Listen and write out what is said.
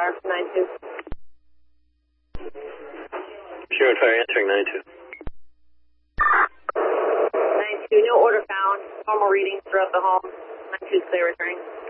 fire from 9-2. Pursuing fire answering 9-2. 9-2, no order found. Normal readings throughout the home. 9-2 clear returning.